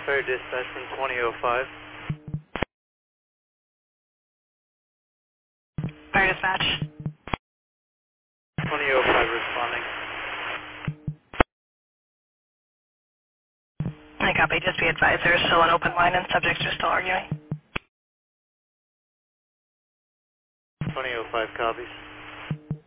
Fire dispatch from 2005. Fire dispatch. 2005 responding. I copy. Just be advised there is still an open line and subjects are still arguing. 2005 copies.